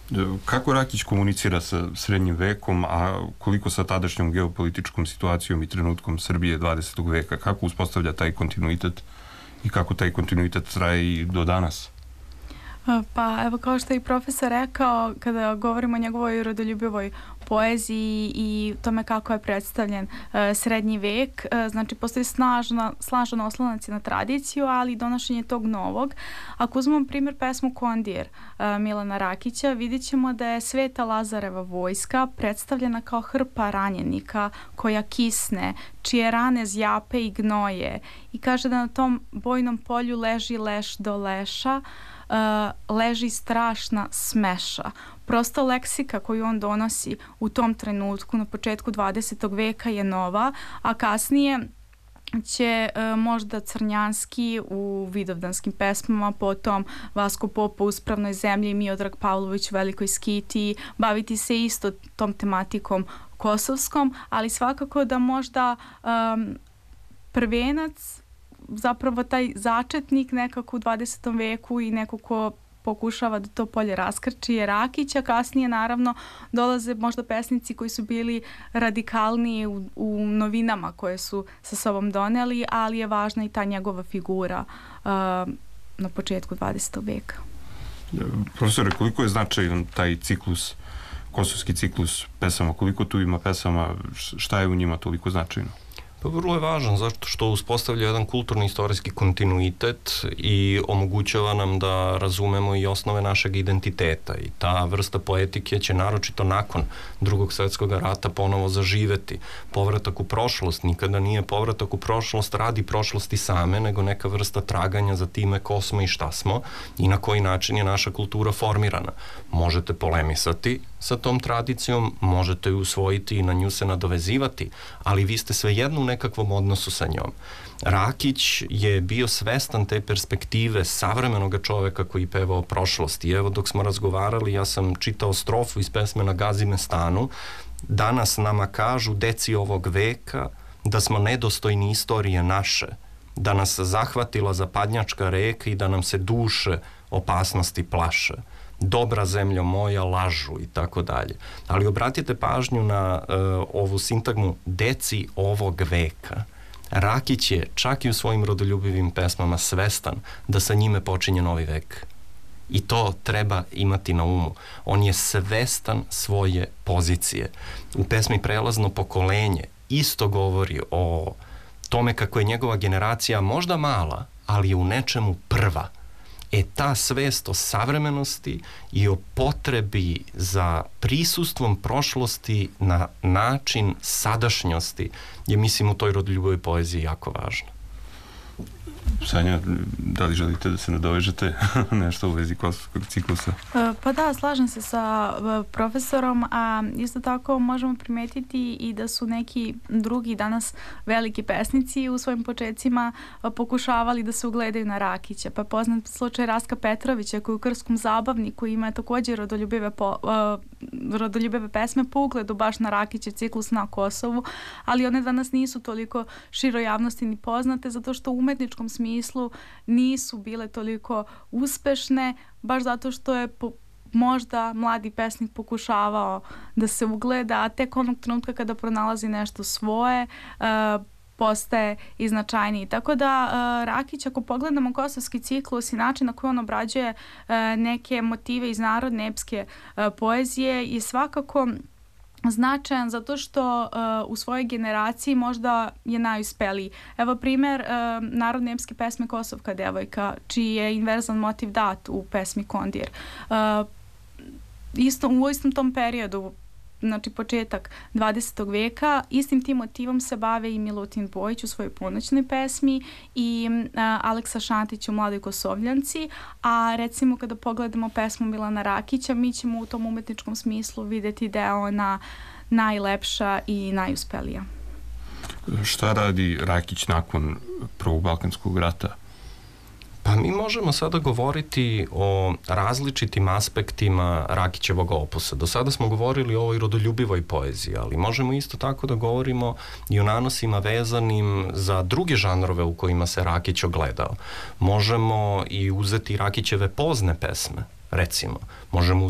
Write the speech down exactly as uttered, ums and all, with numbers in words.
Kako Rakić komunicira sa srednjim vekom, a koliko sa tadašnjom geopolitičkom situacijom i trenutkom Srbije dvadesetog veka? Kako uspostavlja taj kontinuitet i kako taj kontinuitet traje i do danas? Pa evo, kao što je i profesor rekao, kada govorimo o njegovoj rodoljubivoj poeziji i tome kako je predstavljen uh, srednji vek, uh, znači postoji snažna, snažan oslonac na tradiciju, ali i donošenje tog novog. Ako uzmemo primjer pesmu Kondir uh, Milana Rakića, vidjet ćemo da je Sveta Lazareva vojska predstavljena kao hrpa ranjenika koja kisne, čije rane zjape i gnoje, i kaže da na tom bojnom polju leži leš do leša, Uh, leži strašna smeša. Prosto leksika koju on donosi u tom trenutku na početku dvadesetog veka je nova, a kasnije će uh, možda Crnjanski u vidovdanskim pesmama, potom Vasko Popa u Uspravnoj zemlji i Miodrag Pavlović u Velikoj Skitiji baviti se isto tom tematikom kosovskom, ali svakako da možda um, prvenac, zapravo taj začetnik nekako u dvadesetom veku i neko ko pokušava da to polje raskrči je Rakić, a kasnije naravno dolaze možda pesnici koji su bili radikalniji u, u novinama koje su sa sobom doneli, ali je važna i ta njegova figura uh, na početku dvadesetog veka. Profesore, koliko je značajan taj ciklus, kosovski ciklus pesama, koliko tu ima pesama, šta je u njima toliko značajno? Pa vrlo je važan, zato što uspostavlja jedan kulturno-istorijski kontinuitet i omogućava nam da razumemo i osnove našeg identiteta, i ta vrsta poetike će naročito nakon Drugog svjetskog rata ponovo zaživeti. Povratak u prošlost nikada nije povratak u prošlost radi prošlosti same, nego neka vrsta traganja za time ko smo i šta smo i na koji način je naša kultura formirana. Možete polemisati sa tom tradicijom, možete ju usvojiti i na nju se nadovezivati, ali vi ste svejedno u nekakvom odnosu sa njom. Rakić je bio svestan te perspektive savremenog čoveka koji peva o prošlosti. Evo, dok smo razgovarali, ja sam čitao strofu iz pesme Na Gazime stanu. Danas nama kažu deci ovog veka da smo nedostojni istorije naše, da nas zahvatila zapadnjačka reka i da nam se duše opasnosti plaše. Dobra zemljo moja, lažu i tako dalje. Ali obratite pažnju na uh, ovu sintagmu deci ovog veka. Rakić je čak i u svojim rodoljubivim pesmama svestan da sa njime počinje novi vek. I to treba imati na umu. On je svestan svoje pozicije. U pesmi Prelazno pokolenje isto govori o tome kako je njegova generacija možda mala, ali je u nečemu prva. E, ta svest o savremenosti i o potrebi za prisustvom prošlosti na način sadašnjosti je, mislim, u toj rodoljubivoj poeziji jako važna. Sanja, da li želite da se nadovežete nešto u vezi kosovskog ciklusa? Pa da, slažem se sa profesorom, a isto tako možemo primetiti i da su neki drugi danas veliki pesnici u svojim početcima pokušavali da se ugledaju na Rakića. Pa poznat slučaj Rastka Petrovića koji u Krskom zabavniku ima također rodoljubive, po, rodoljubive pesme po ugledu baš na Rakića ciklus na Kosovu, ali one danas nisu toliko široj javnosti ni poznate zato što u umetničkom smislu nisu bile toliko uspešne, baš zato što je po, možda mladi pesnik pokušavao da se ugleda, a tek onog trenutka kada pronalazi nešto svoje uh, postaje i značajniji. Tako da uh, Rakić, ako pogledamo kosovski ciklus i način na koji on obrađuje uh, neke motive iz narodne epske uh, poezije, je svakako značajan zato što uh, u svojoj generaciji možda je najuspeliji. Evo primjer uh, narodne epske pesme Kosovka devojka, čiji je inverzan motiv dat u pesmi Kondir. Uh, isto, u istom tom periodu, znači početak dvadesetog veka, istim tim motivom se bave i Milutin Bojić u svojoj ponoćnoj pesmi i uh, Aleksa Šantić u Mladoj Kosovljanci, a recimo kada pogledamo pesmu Milana Rakića, mi ćemo u tom umetničkom smislu vidjeti da je ona najlepša i najuspelija. Šta radi Rakić nakon Prvog Balkanskog rata? Pa mi možemo sada govoriti o različitim aspektima Rakićevog opusa. Do sada smo govorili o ovoj rodoljubivoj poeziji, ali možemo isto tako da govorimo i o nanosima vezanim za druge žanrove u kojima se Rakić ogledao. Možemo i uzeti Rakićeve pozne pesme, recimo. Možemo